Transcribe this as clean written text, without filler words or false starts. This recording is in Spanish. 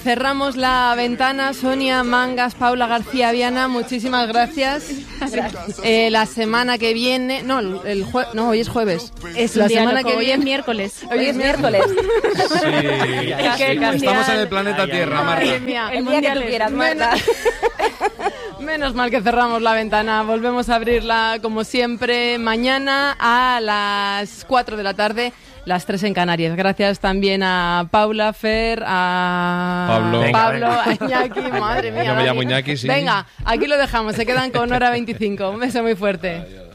cerramos la ventana. Sonia Mangas, Paula García Viana, muchísimas gracias. La semana que viene, hoy es jueves. Es la un día semana loco, que hoy viene es miércoles. Hoy es miércoles. Sí. Estamos en el planeta Tierra, Marta. Madre mía. El día que tú quieras, Marta. Menos mal que cerramos la ventana. Volvemos a abrirla como siempre mañana a las 4 de la tarde, las 3 en Canarias. Gracias también a Paula, Fer, a Pablo, a Iñaki. Madre mía. Yo me llamo Iñaki, sí. Venga, aquí lo dejamos. Se quedan con Hora 25. Un beso muy fuerte. Adiós.